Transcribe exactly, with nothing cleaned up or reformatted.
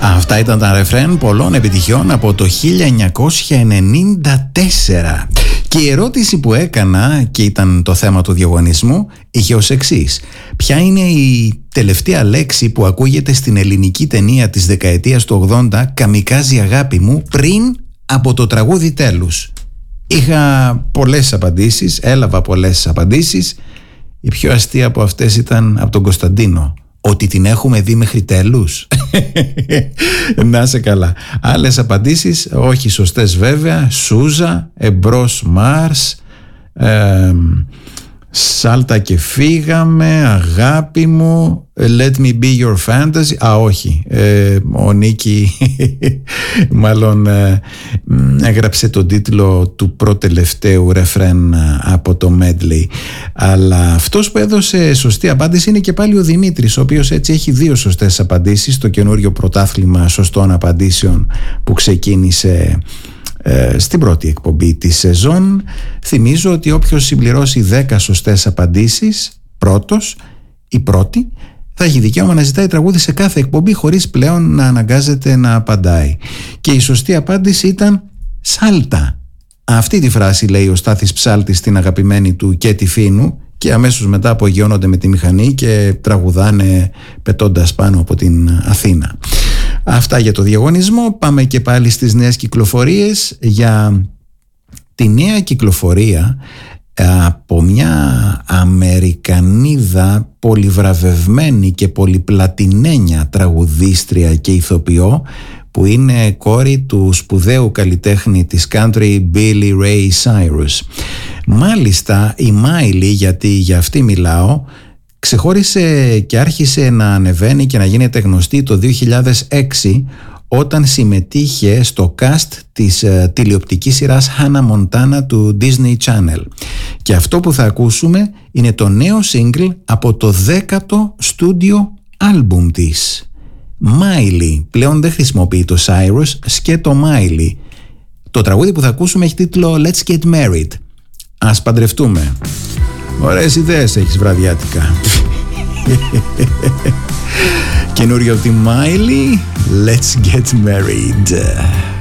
Αυτά ήταν τα ρεφρέν πολλών επιτυχιών από το χίλια εννιακόσια ενενήντα τέσσερα. Και η ερώτηση που έκανα, και ήταν το θέμα του διαγωνισμού, είχε ως εξής: ποια είναι η τελευταία λέξη που ακούγεται στην ελληνική ταινία της δεκαετίας του ογδόντα «Καμικάζι αγάπη μου» πριν από το τραγούδι τέλους? Είχα πολλές απαντήσεις, έλαβα πολλές απαντήσεις. Η πιο αστεία από αυτές ήταν από τον Κωνσταντίνο: ότι την έχουμε δει μέχρι τέλους. Να σε καλά. Άλλες απαντήσεις, όχι σωστές βέβαια: Σούζα, εμπρός Μάρς, ε, σάλτα και φύγαμε, αγάπη μου, let me be your fantasy. Α, όχι, ε, ο Νίκη μάλλον ε, έγραψε τον τίτλο του προτελευταίου ρεφρέν από το medley. Αλλά αυτός που έδωσε σωστή απάντηση είναι και πάλι ο Δημήτρης, ο οποίος έτσι έχει δύο σωστές απαντήσεις στο καινούριο πρωτάθλημα σωστών απαντήσεων που ξεκίνησε στην πρώτη εκπομπή της σεζόν. Θυμίζω ότι όποιος συμπληρώσει δέκα σωστές απαντήσεις, πρώτος ή πρώτη, θα έχει δικαίωμα να ζητάει τραγούδι σε κάθε εκπομπή χωρίς πλέον να αναγκάζεται να απαντάει. Και η σωστή απάντηση ήταν σάλτα. Αυτή τη φράση λέει ο Στάθης Ψάλτης στην αγαπημένη του και τη Φίνου, και αμέσως μετά απογειώνονται με τη μηχανή και τραγουδάνε πετώντας πάνω από την Αθήνα. Αυτά για το διαγωνισμό. Πάμε και πάλι στις νέες κυκλοφορίες. Για τη νέα κυκλοφορία από μια Αμερικανίδα πολυβραβευμένη και πολυπλατινένια τραγουδίστρια και ηθοποιό, που είναι κόρη του σπουδαίου καλλιτέχνη της country Billy Ray Cyrus. Μάλιστα η Miley, γιατί για αυτή μιλάω, ξεχώρισε και άρχισε να ανεβαίνει και να γίνεται γνωστή το δύο χιλιάδες έξι, όταν συμμετείχε στο cast της uh, τηλεοπτικής σειράς Hannah Montana του Disney Channel. Και αυτό που θα ακούσουμε είναι το νέο single από το δέκατο στούντιο άλμπουμ της. Miley, πλέον δεν χρησιμοποιεί το Cyrus, σκέτο Miley. Το τραγούδι που θα ακούσουμε έχει τίτλο Let's Get Married. Ας παντρευτούμε. Ωραίες ιδέες έχεις βραδιάτικα. Καινούριο από τη Miley, Let's Get Married.